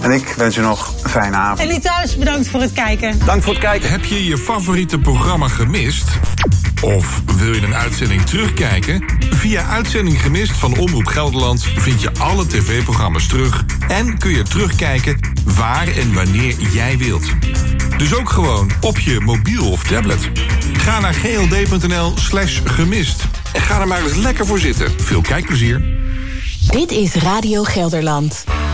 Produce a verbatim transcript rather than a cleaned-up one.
En ik wens u nog een fijne avond. En die thuis, bedankt voor het kijken. Dank voor het kijken. Heb je je favoriete programma gemist? Of wil je een uitzending terugkijken? Via Uitzending Gemist van Omroep Gelderland vind je alle tv-programma's terug en kun je terugkijken waar en wanneer jij wilt. Dus ook gewoon op je mobiel of tablet. Ga naar gld.nl slash gemist en ga er maar eens lekker voor zitten. Veel kijkplezier. Dit is Radio Gelderland.